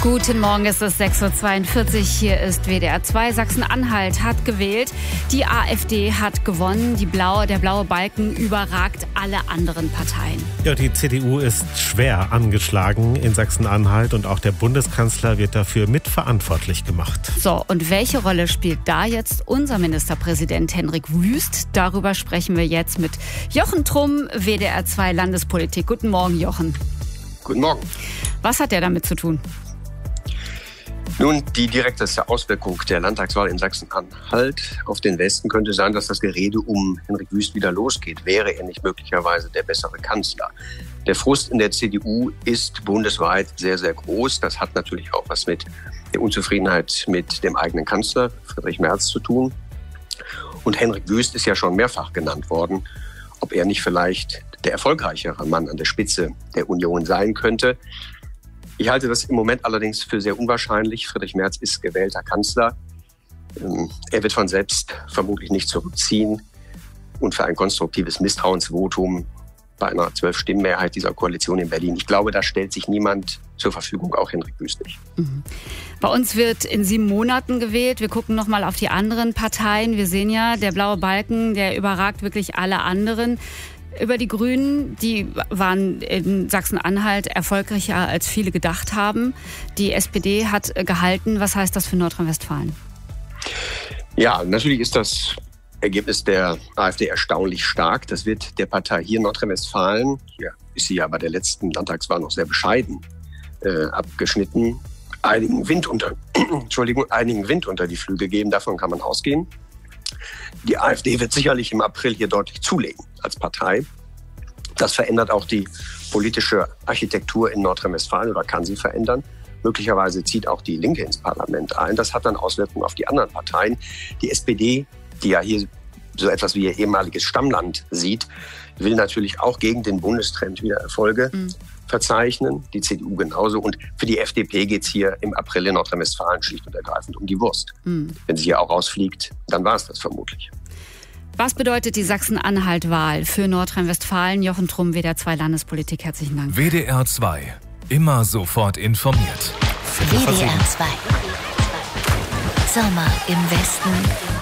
Guten Morgen, es ist 6.42 Uhr. Hier ist WDR 2. Sachsen-Anhalt hat gewählt. Die AfD hat gewonnen. Der blaue Balken überragt alle anderen Parteien. Ja, die CDU ist schwer angeschlagen in Sachsen-Anhalt und auch der Bundeskanzler wird dafür mitverantwortlich gemacht. So, und welche Rolle spielt da jetzt unser Ministerpräsident Henrik Wüst? Darüber sprechen wir jetzt mit Jochen Trumm, WDR 2 Landespolitik. Guten Morgen, Jochen. Guten Morgen. Was hat er damit zu tun? Nun, die direkteste Auswirkung der Landtagswahl in Sachsen-Anhalt auf den Westen könnte sein, dass das Gerede um Henrik Wüst wieder losgeht. Wäre er nicht möglicherweise der bessere Kanzler? Der Frust in der CDU ist bundesweit sehr, sehr groß. Das hat natürlich auch was mit der Unzufriedenheit mit dem eigenen Kanzler, Friedrich Merz, zu tun. Und Henrik Wüst ist ja schon mehrfach genannt worden, ob er nicht vielleicht der erfolgreichere Mann an der Spitze der Union sein könnte. Ich halte das im Moment allerdings für sehr unwahrscheinlich. Friedrich Merz ist gewählter Kanzler. Er wird von selbst vermutlich nicht zurückziehen. Und für ein konstruktives Misstrauensvotum bei einer 12-Stimmen-Mehrheit dieser Koalition in Berlin, ich glaube, da stellt sich niemand zur Verfügung, auch Henrik Wüst nicht. Bei uns wird in 7 Monaten gewählt. Wir gucken nochmal auf die anderen Parteien. Wir sehen ja, der blaue Balken, der überragt wirklich alle anderen. Über die Grünen, die waren in Sachsen-Anhalt erfolgreicher, als viele gedacht haben. Die SPD hat gehalten. Was heißt das für Nordrhein-Westfalen? Ja, natürlich ist das Ergebnis der AfD erstaunlich stark. Das wird der Partei hier in Nordrhein-Westfalen, hier ist sie ja bei der letzten Landtagswahl noch sehr bescheiden abgeschnitten, einigen Wind unter die Flügel geben. Davon kann man ausgehen. Die AfD wird sicherlich im April hier deutlich zulegen als Partei. Das verändert auch die politische Architektur in Nordrhein-Westfalen oder kann sie verändern. Möglicherweise zieht auch die Linke ins Parlament ein. Das hat dann Auswirkungen auf die anderen Parteien. Die SPD, die ja hier so etwas wie ihr ehemaliges Stammland sieht, will natürlich auch gegen den Bundestrend wieder Erfolge verzeichnen. Die CDU genauso. Und für die FDP geht es hier im April in Nordrhein-Westfalen schlicht und ergreifend um die Wurst. Wenn sie hier auch rausfliegt, dann war es das vermutlich. Was bedeutet die Sachsen-Anhalt-Wahl für Nordrhein-Westfalen? Jochen Trumm, WDR 2 Landespolitik. Herzlichen Dank. WDR 2. Immer sofort informiert. WDR 2. Sommer im Westen.